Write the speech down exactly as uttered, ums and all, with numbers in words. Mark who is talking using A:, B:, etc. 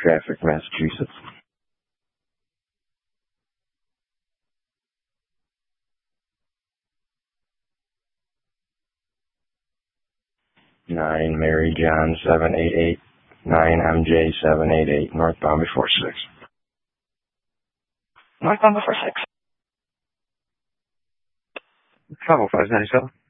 A: traffic, Massachusetts. Nine Mary John seven eight eight. Nine M J seven eight eight. Northbound before six.
B: Northbound before six.
C: Travel five ninety-seven.